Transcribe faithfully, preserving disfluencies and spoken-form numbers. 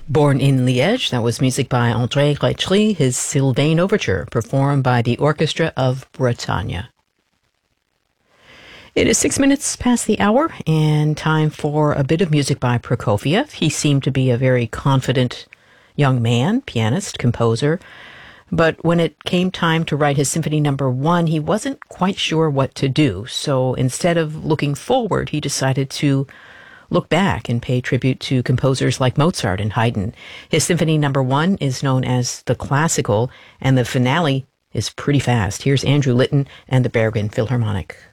Born in Liège, that was music by André Reitschly, his Sylvain Overture, performed by the Orchestra of Bretagne. It is six minutes past the hour, and time for a bit of music by Prokofiev. He seemed to be a very confident young man, pianist, composer, but when it came time to write his Symphony Number One, he wasn't quite sure what to do. So instead of looking forward, he decided to look back and pay tribute to composers like Mozart and Haydn. His Symphony Number One is known as the classical, and the finale is pretty fast. Here's Andrew Litton and the Bergen Philharmonic.